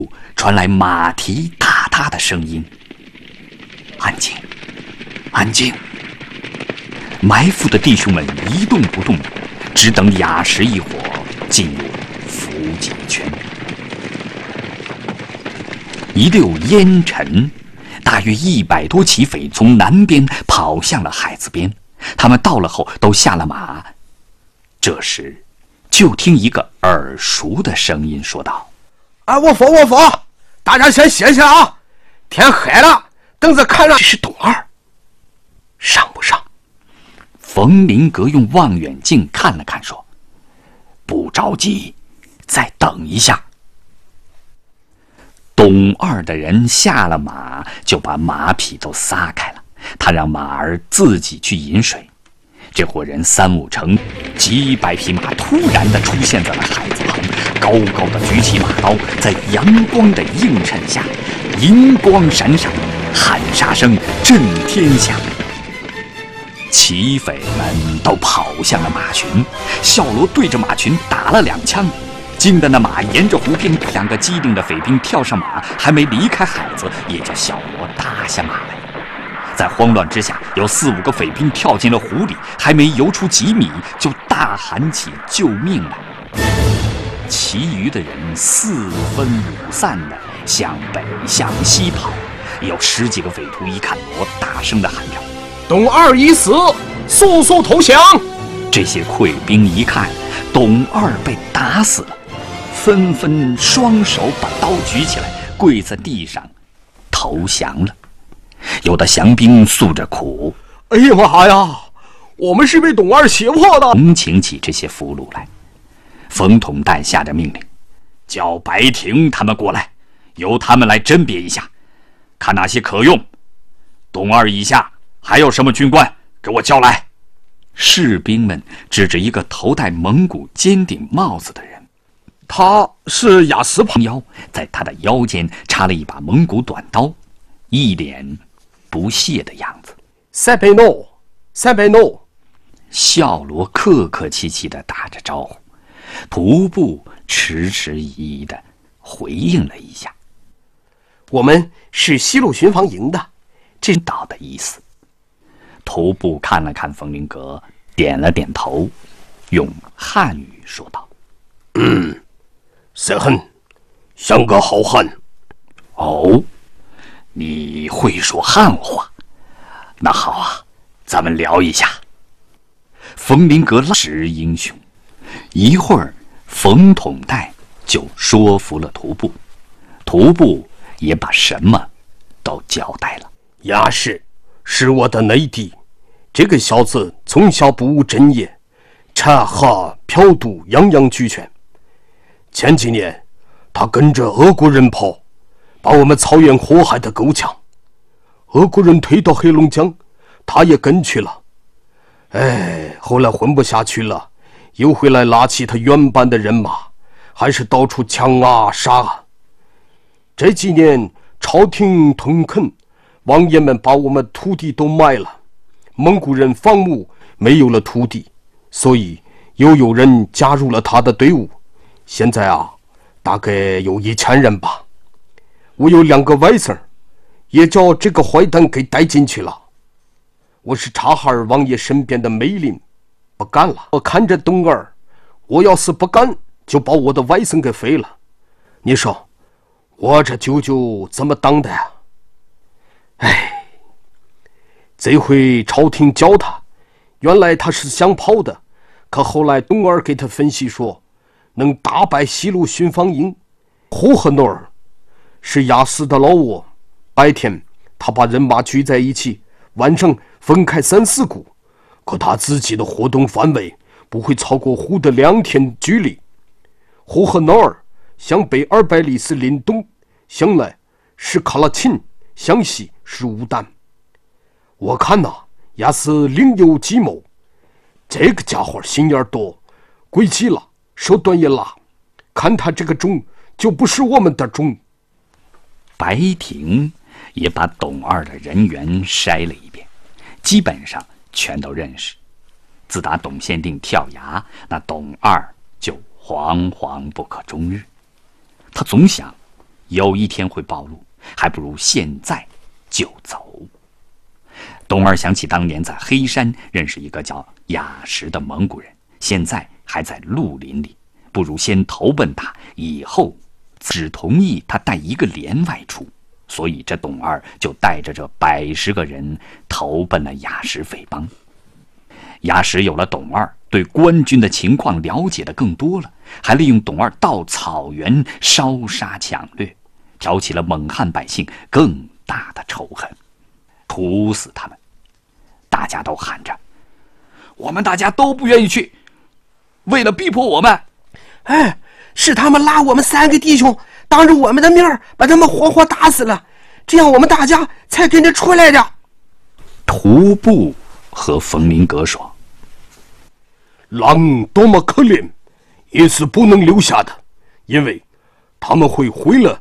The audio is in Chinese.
传来马蹄踏踏的声音。安静，安静！埋伏的弟兄们一动不动，只等雅什一伙进入伏击圈。一溜烟尘，大约100多骑匪从南边跑向了海子边。他们到了后都下了马。这时，就听一个耳熟的声音说道：“ 我服，大家先歇歇啊！天黑了，等着看上。” 这是董二，上不上？冯林格用望远镜看了看，说：“不着急，再等一下。”董二的人下了马，就把马匹都撒开了。他让马儿自己去饮水。这伙人3、5成，几百匹马突然地出现在了海子旁，高高的举起马刀，在阳光的映衬下，银光闪闪，喊杀声震天响。骑匪们都跑向了马群，小罗对着马群打了2枪，惊得那马沿着湖边，2个机灵的匪兵跳上马，还没离开海子，也叫小罗搭下马来。在慌乱之下，有4、5个匪兵跳进了湖里，还没游出几米，就大喊起救命来。其余的人4分5散的向北向西跑。有10几个匪徒一看罗，大声的喊着：“ 董二已死，速速投降！” 这些溃兵一看董二被打死了，纷纷双手把刀举起来，跪在地上投降了。有的降兵诉着苦：“ 哎呀妈呀，我们是被董二胁迫的！” 同情起这些俘虏来。冯统带下着命令，叫白婷他们过来，由他们来甄别一下，看哪些可用。董二以下还有什么军官，给我叫来。士兵们指着一个头戴蒙古尖顶帽子的人， 他是雅斯旁腰，在他的腰间插了一把蒙古短刀，一脸不屑的样子。 塞贝诺，塞贝诺。 小罗客客气气地打着招呼，徒步迟迟疑疑地回应了一下：“ 我们是西路巡防营的。” 这道的意思。徒步看了看冯林格，点了点头，用汉语说道：“ 塞恨，像个好汉。”“ 哦，你会说汉话？那好啊，咱们聊一下。”冯林格是英雄，一会儿冯统带就说服了徒步，徒步也把什么都交代了。 雅士是我的内弟，这个小子从小不务正业，茶喝嫖赌样样俱全。前几年他跟着俄国人跑，把我们草原祸害得够呛。俄国人推到黑龙江，他也跟去了。后来混不下去了，又回来拉起他原班的人马，还是到处抢啊杀啊。这几年朝廷屯垦，王爷们把我们土地都卖了，蒙古人放牧没有了土地，所以又有人加入了他的队伍。现在大概有1000人吧。我有2个外甥，也叫这个坏蛋给带进去了。我是察哈尔王爷身边的梅林，不干了。我看着董二，我要是不干，就把我的外甥给废了。你说我这舅舅怎么当的呀？这回朝廷教他，原来他是想跑的，可后来董二给他分析说，能打败西路巡防营。呼和诺尔是雅斯的老窝，白天他把人马聚在一起，晚上分开3、4股，可他自己的活动范围不会超过湖的2天距离。呼和诺尔向北200里是林东，向南是卡拉钦，向西是乌丹。我看雅斯另有计谋，这个家伙心眼多，诡计了，手段也辣，看他这个种就不是我们的种。 白婷也把董二的人员筛了一遍，基本上全都认识。自打董宪定跳崖，那董二就惶惶不可终日。他总想有一天会暴露，还不如现在就走。董二想起当年在黑山认识一个叫雅什的蒙古人，现在还在绿林里，不如先投奔他，以后只同意他带一个连外出。所以这董二就带着这100个人投奔了雅什匪帮。雅什有了董二，对官军的情况了解的更多了，还利用董二到草原烧杀抢掠，挑起了蒙汉百姓更大的仇恨，处死他们。大家都喊着：“我们大家都不愿意去，为了逼迫我们。” 哎，是他们拉我们3个弟兄，当着我们的面把他们活活打死了，这样我们大家才跟着出来的。 徒步和冯林格说：“ 狼多么可怜，也是不能留下的，因为他们会毁了